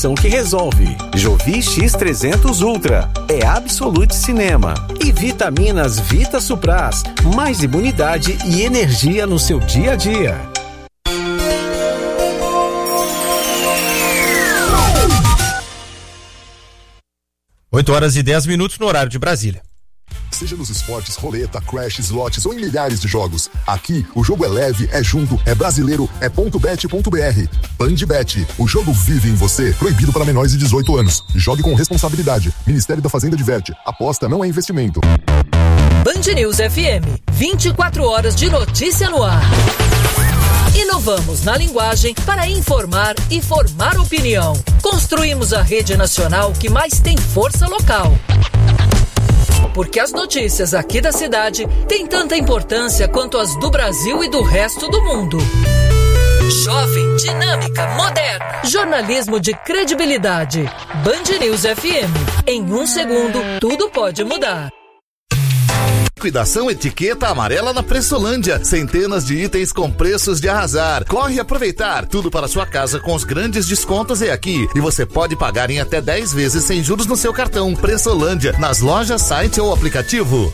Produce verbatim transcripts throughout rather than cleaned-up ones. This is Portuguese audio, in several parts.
que resolve. Jovi X trezentos Ultra é Absolute Cinema. E vitaminas Vita Supras, mais imunidade e energia no seu dia a dia. oito horas e dez minutos no horário de Brasília. Seja nos esportes, roleta, crash, slots ou em milhares de jogos. Aqui, o jogo é leve, é junto, é brasileiro, é ponto bet ponto b r. Bandbet, o jogo vive em você. Proibido para menores de dezoito anos. Jogue com responsabilidade. Ministério da Fazenda diverte. Aposta não é investimento. Band News F M, vinte e quatro horas de notícia no ar. Inovamos na linguagem para informar e formar opinião. Construímos a rede nacional que mais tem força local. Porque as notícias aqui da cidade têm tanta importância quanto as do Brasil e do resto do mundo. Jovem, dinâmica, moderna. Jornalismo de credibilidade. Band News F M. Em um segundo, tudo pode mudar. Liquidação etiqueta amarela na Pressolândia. Centenas de itens com preços de arrasar. Corre aproveitar. Tudo para sua casa com os grandes descontos é aqui. E você pode pagar em até dez vezes sem juros no seu cartão. Pressolândia, nas lojas, site ou aplicativo.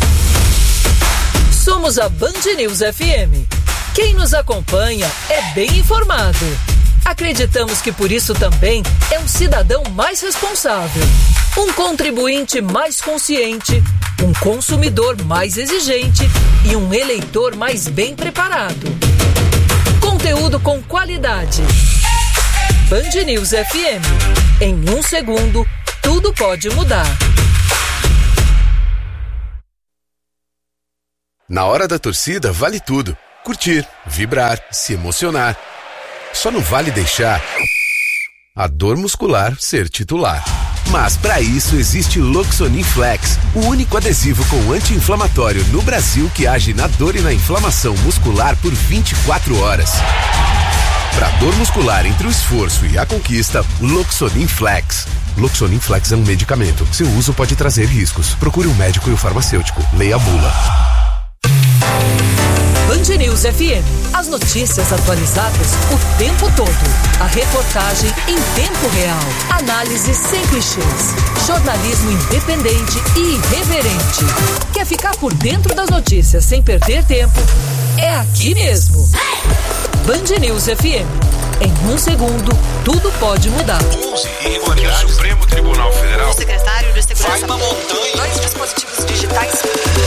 Somos a Band News F M. Quem nos acompanha é bem informado. Acreditamos que por isso também é um cidadão mais responsável, um contribuinte mais consciente, um consumidor mais exigente e um eleitor mais bem preparado. Conteúdo com qualidade. Band News F M. Em um segundo, tudo pode mudar. Na hora da torcida, vale tudo. Curtir, vibrar, se emocionar. Só não vale deixar a dor muscular ser titular. Mas para isso existe Loxonin Flex, o único adesivo com anti-inflamatório no Brasil que age na dor e na inflamação muscular por vinte e quatro horas. Para dor muscular entre o esforço e a conquista, Loxonin Flex. Loxonin Flex é um medicamento. Seu uso pode trazer riscos. Procure um médico e o farmacêutico. Leia a bula. Band News F M. As notícias atualizadas o tempo todo. A reportagem em tempo real. Análise sem clichês. Jornalismo independente e irreverente. Quer ficar por dentro das notícias sem perder tempo? É aqui mesmo. Band News F M. Em um segundo, tudo pode mudar. onze irregularidades. O Supremo Tribunal Federal. O secretário de Segurança. Vai uma montanha. Dois dispositivos digitais.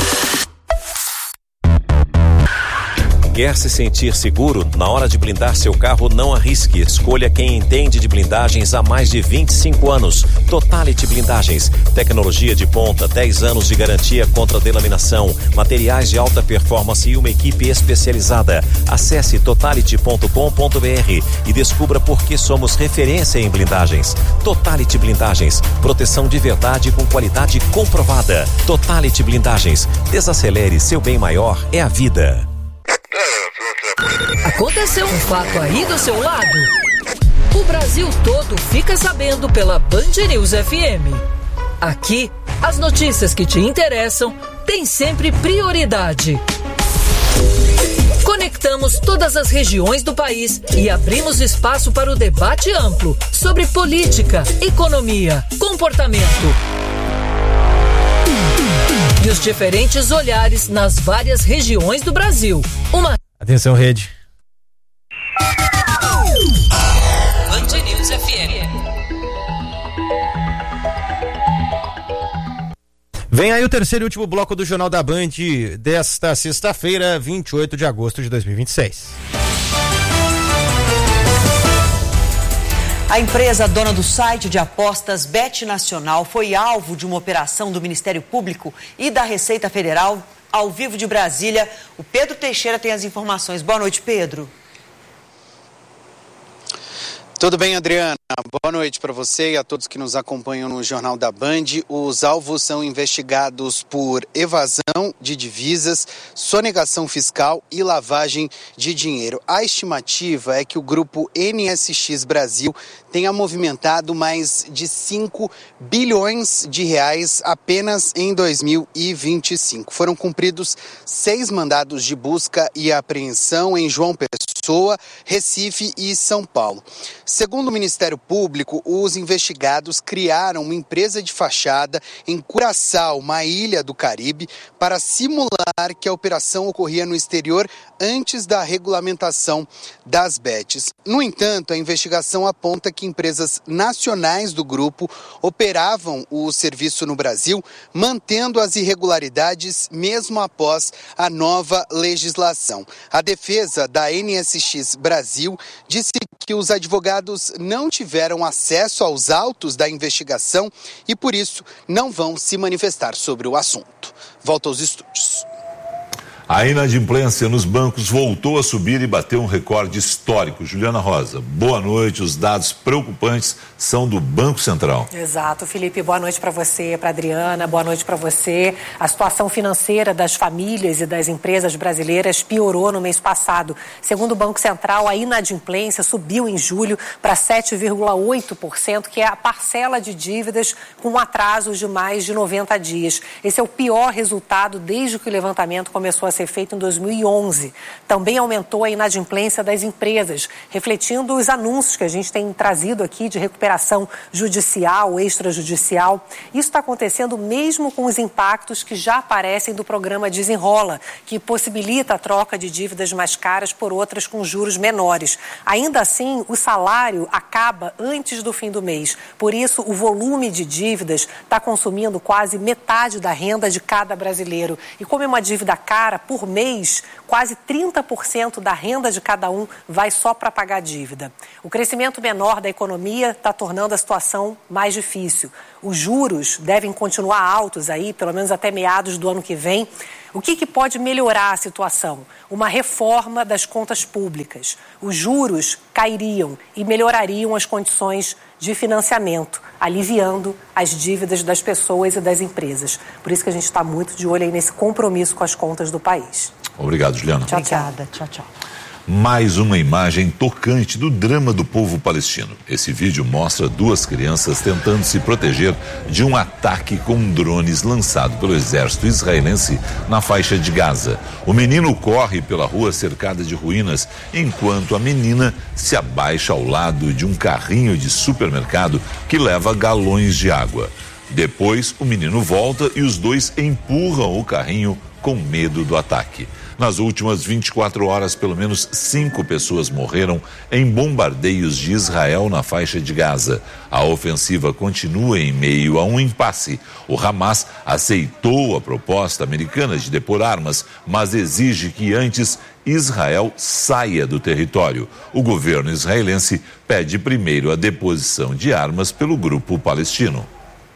Quer se sentir seguro? Na hora de blindar seu carro, não arrisque. Escolha quem entende de blindagens há mais de vinte e cinco anos. Totality Blindagens. Tecnologia de ponta, dez anos de garantia contra delaminação, materiais de alta performance e uma equipe especializada. Acesse totality ponto com ponto b r e descubra por que somos referência em blindagens. Totality Blindagens. Proteção de verdade com qualidade comprovada. Totality Blindagens. Desacelere, seu bem maior é a vida. Aconteceu um fato aí do seu lado? O Brasil todo fica sabendo pela Band News F M. Aqui, as notícias que te interessam têm sempre prioridade. Conectamos todas as regiões do país e abrimos espaço para o debate amplo sobre política, economia, comportamento e os diferentes olhares nas várias regiões do Brasil. Uma Atenção, rede. Band News F M. Vem aí o terceiro e último bloco do Jornal da Band desta sexta-feira, vinte e oito de agosto de dois mil e vinte e seis. A empresa dona do site de apostas Bet Nacional foi alvo de uma operação do Ministério Público e da Receita Federal. Ao vivo de Brasília, o Pedro Teixeira tem as informações. Boa noite, Pedro. Tudo bem, Adriana? Boa noite para você e a todos que nos acompanham no Jornal da Band. Os alvos são investigados por evasão de divisas, sonegação fiscal e lavagem de dinheiro. A estimativa é que o grupo N S X Brasil tenha movimentado mais de cinco bilhões de reais apenas em dois mil e vinte e cinco. Foram cumpridos seis mandados de busca e apreensão em João Pessoa, Recife e São Paulo. Segundo o Ministério Público, os investigados criaram uma empresa de fachada em Curaçao, uma ilha do Caribe, para simular que a operação ocorria no exterior antes da regulamentação das bets. No entanto, a investigação aponta que empresas nacionais do grupo operavam o serviço no Brasil, mantendo as irregularidades mesmo após a nova legislação. A defesa da N S X Brasil disse que os advogados não tiveram acesso aos autos da investigação e, por isso, não vão se manifestar sobre o assunto. Volto aos estúdios. A inadimplência nos bancos voltou a subir e bateu um recorde histórico. Juliana Rosa, boa noite. Os dados preocupantes são do Banco Central. Exato, Felipe. Boa noite para você, para Adriana. Boa noite para você. A situação financeira das famílias e das empresas brasileiras piorou no mês passado. Segundo o Banco Central, a inadimplência subiu em julho para sete vírgula oito por cento, que é a parcela de dívidas com atrasos de mais de noventa dias. Esse é o pior resultado desde que o levantamento começou a ser feito em dois mil e onze. Também aumentou a inadimplência das empresas, refletindo os anúncios que a gente tem trazido aqui de recuperação judicial, extrajudicial. Isso está acontecendo mesmo com os impactos que já aparecem do programa Desenrola, que possibilita a troca de dívidas mais caras por outras com juros menores. Ainda assim, o salário acaba antes do fim do mês. Por isso, o volume de dívidas está consumindo quase metade da renda de cada brasileiro. E como é uma dívida cara, por mês, quase trinta por cento da renda de cada um vai só para pagar a dívida. O crescimento menor da economia está tornando a situação mais difícil. Os juros devem continuar altos aí, pelo menos até meados do ano que vem. O que, que pode melhorar a situação? Uma reforma das contas públicas. Os juros cairiam e melhorariam as condições de financiamento, aliviando as dívidas das pessoas e das empresas. Por isso que a gente está muito de olho aí nesse compromisso com as contas do país. Obrigado, Juliana. Tchau, Obrigada. Tchau, tchau. Mais uma imagem tocante do drama do povo palestino. Esse vídeo mostra duas crianças tentando se proteger de um ataque com drones lançado pelo exército israelense na faixa de Gaza. O menino corre pela rua cercada de ruínas, enquanto a menina se abaixa ao lado de um carrinho de supermercado que leva galões de água. Depois, o menino volta e os dois empurram o carrinho com medo do ataque. Nas últimas vinte e quatro horas, pelo menos cinco pessoas morreram em bombardeios de Israel na faixa de Gaza. A ofensiva continua em meio a um impasse. O Hamas aceitou a proposta americana de depor armas, mas exige que antes Israel saia do território. O governo israelense pede primeiro a deposição de armas pelo grupo palestino.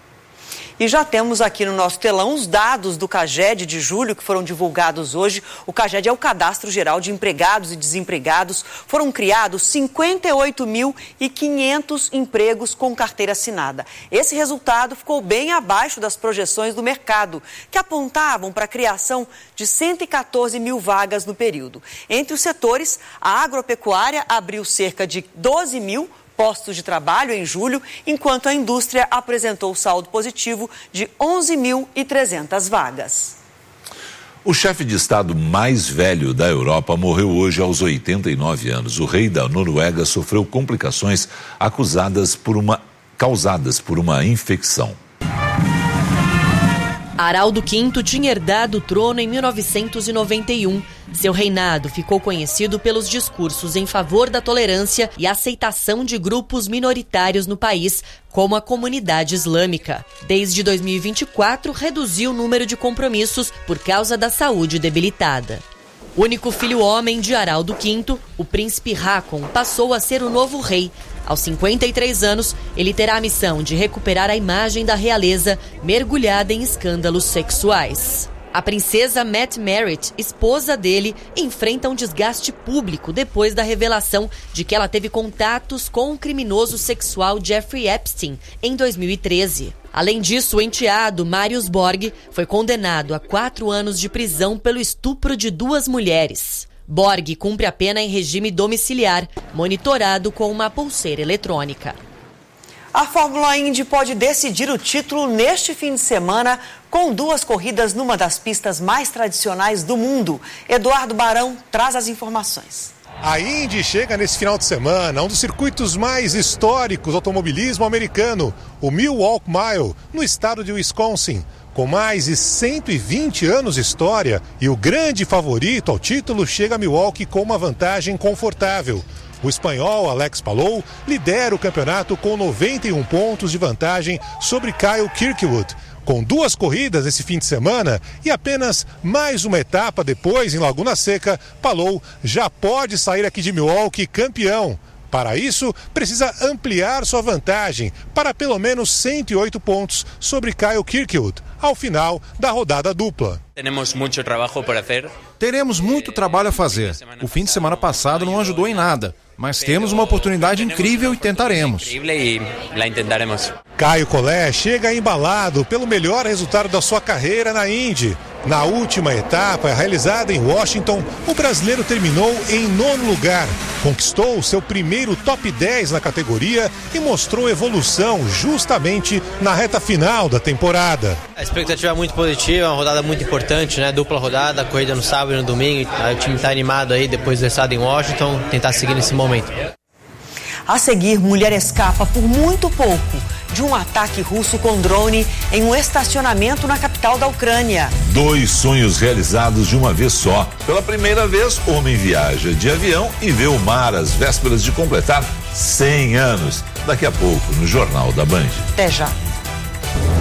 E já temos aqui no nosso telão os dados do CAGED de julho, que foram divulgados hoje. O CAGED é o Cadastro Geral de Empregados e Desempregados. Foram criados cinquenta e oito mil e quinhentos empregos com carteira assinada. Esse resultado ficou bem abaixo das projeções do mercado, que apontavam para a criação de cento e quatorze mil vagas no período. Entre os setores, a agropecuária abriu cerca de doze mil postos de trabalho em julho, enquanto a indústria apresentou saldo positivo de onze mil e trezentas vagas. O chefe de Estado mais velho da Europa morreu hoje aos oitenta e nove anos. O rei da Noruega sofreu complicações acusadas por uma, causadas por uma infecção. Haraldo quinto tinha herdado o trono em mil novecentos e noventa e um. Seu reinado ficou conhecido pelos discursos em favor da tolerância e aceitação de grupos minoritários no país, como a comunidade islâmica. Desde dois mil e vinte e quatro, reduziu o número de compromissos por causa da saúde debilitada. Único filho homem de Haraldo quinto, o príncipe Haakon passou a ser o novo rei. Aos cinquenta e três anos, ele terá a missão de recuperar a imagem da realeza mergulhada em escândalos sexuais. A princesa Matt Merritt, esposa dele, enfrenta um desgaste público depois da revelação de que ela teve contatos com o criminoso sexual Jeffrey Epstein em dois mil e treze. Além disso, o enteado Marius Borg foi condenado a quatro anos de prisão pelo estupro de duas mulheres. Borg cumpre a pena em regime domiciliar, monitorado com uma pulseira eletrônica. A Fórmula Indy pode decidir o título neste fim de semana com duas corridas numa das pistas mais tradicionais do mundo. Eduardo Barão traz as informações. A Indy chega nesse final de semana, um dos circuitos mais históricos do automobilismo americano, o Milwaukee Mile, no estado de Wisconsin. Com mais de cento e vinte anos de história e o grande favorito ao título chega a Milwaukee com uma vantagem confortável. O espanhol Alex Palou lidera o campeonato com noventa e um pontos de vantagem sobre Kyle Kirkwood. Com duas corridas esse fim de semana e apenas mais uma etapa depois em Laguna Seca, Palou já pode sair aqui de Milwaukee campeão. Para isso, precisa ampliar sua vantagem para pelo menos cento e oito pontos sobre Kyle Kirkwood, ao final da rodada dupla. Temos muito trabalho por fazer. Teremos muito trabalho a fazer. O fim de semana passado não ajudou em nada, mas temos uma oportunidade incrível e tentaremos. Caio Collet chega embalado pelo melhor resultado da sua carreira na Indy. Na última etapa, realizada em Washington, o brasileiro terminou em nono lugar. Conquistou seu primeiro top dez na categoria e mostrou evolução justamente na reta final da temporada. A expectativa é muito positiva, é uma rodada muito importante, né? Dupla rodada, corrida no sábado e no domingo. O time está animado aí depois do estado em Washington, tentar seguir nesse momento. A seguir, mulher escapa por muito pouco de um ataque russo com drone em um estacionamento na capital da Ucrânia. Dois sonhos realizados de uma vez só. Pela primeira vez, homem viaja de avião e vê o mar às vésperas de completar cem anos. Daqui a pouco, no Jornal da Band. Até já.